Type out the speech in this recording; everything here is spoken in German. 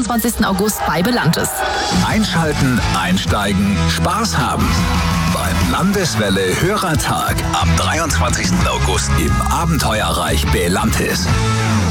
26. August bei Belantes. Einschalten, einsteigen, Spaß haben. Beim Landeswelle Hörertag am 23. August im Abenteuerreich Belantes.